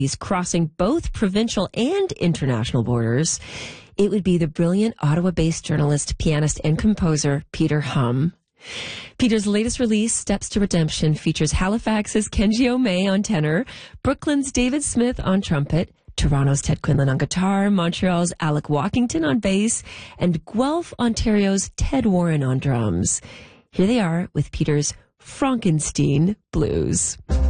He's crossing both provincial and international borders. It would be the brilliant Ottawa-based journalist, pianist, and composer Peter Hum. Peter's latest release, Steps to Redemption, features Halifax's Kenji Omei on tenor, Brooklyn's David Smith on trumpet, Toronto's Ted Quinlan on guitar, Montreal's Alec Walkington on bass, and Guelph, Ontario's Ted Warren on drums. Here they are with Peter's Frankenstein Blues.